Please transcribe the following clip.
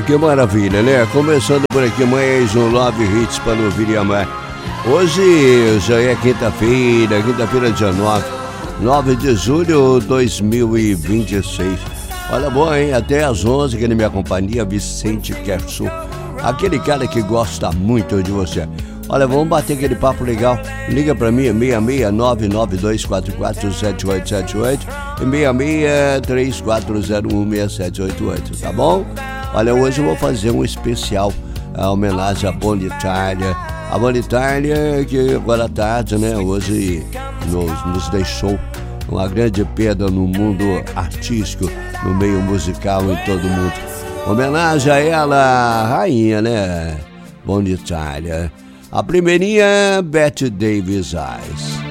que maravilha, né? Começando por aqui mais um Love Hits para ouvir e amar. Hoje já é quinta-feira, dia 9 de julho de 2026. Olha, bom, hein? Até às 11 aqui na minha companhia, Vicente Kersu, aquele cara que gosta muito de você. Olha, vamos bater aquele papo legal. Liga pra mim, 66992447878 e 6634016788, tá bom? Olha, hoje eu vou fazer um especial, a homenagem à Bonitalia. A Bonitalia que agora à tarde, né, hoje nos deixou. Uma grande perda no mundo artístico, no meio musical, em todo o mundo. Homenagem a ela, a rainha, né? Bonitalia. A primeirinha, Bette Davis Eyes.